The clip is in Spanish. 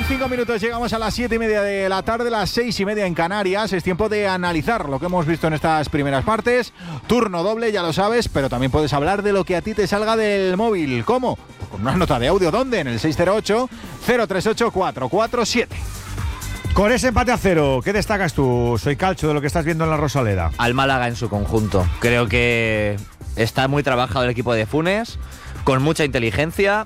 5 minutos, llegamos a las 7:30 de la tarde, las 6:30 en Canarias. Es tiempo de analizar lo que hemos visto en estas primeras partes. Turno doble, ya lo sabes, pero también puedes hablar de lo que a ti te salga del móvil. ¿Cómo? Pues con una nota de audio. ¿Dónde? En el 608-038-447. Con ese empate a 0, ¿qué destacas tú? Soy Calcho, de lo que estás viendo en la Rosaleda. Al Málaga en su conjunto. Creo que está muy trabajado el equipo de Funes, con mucha inteligencia.